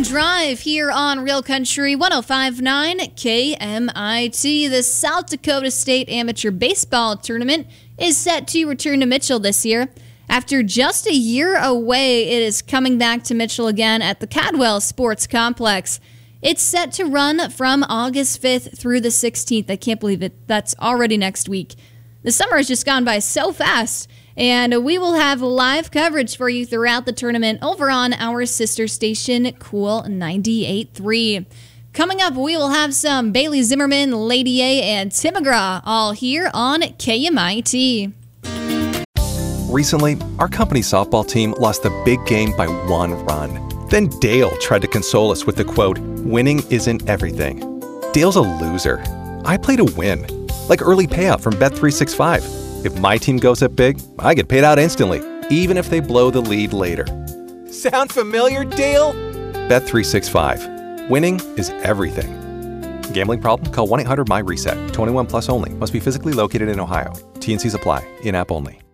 Drive here on Real Country 105.9 KMIT. The South Dakota State Amateur Baseball Tournament is set to return to Mitchell this year. After just a year away, it is coming back to Mitchell again at the Cadwell Sports Complex. It's set to run from August 5th through the 16th. I can't believe it. That's already next week. The summer has just gone by so fast, and we will have live coverage for you throughout the tournament over on our sister station, Cool 98.3. Coming up, we will have some Bailey Zimmerman, Lady A, and Tim McGraw, all here on KMIT. Recently, our company softball team lost the big game by 1 run. Then Dale tried to console us with the quote, "Winning isn't everything." Dale's a loser. I play to win, like early payout from Bet365. If my team goes up big, I get paid out instantly, even if they blow the lead later. Sound familiar, Dale? Bet365. Winning is everything. Gambling problem? Call 1-800-MY-RESET. 21 plus only. Must be physically located in Ohio. T&Cs apply. In-app only.